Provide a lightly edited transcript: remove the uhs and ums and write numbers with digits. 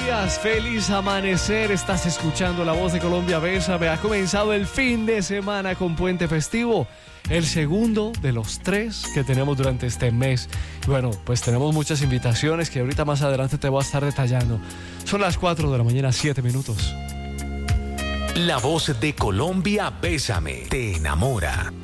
días, feliz amanecer. Estás escuchando La Voz de Colombia, Bésame. Ha comenzado el fin de semana con puente festivo, el segundo de los 3 que tenemos durante este mes. Bueno, pues tenemos muchas invitaciones que ahorita más adelante te voy a estar detallando. Son las 4 de la mañana, 7 minutos. La Voz de Colombia, Bésame, te enamora.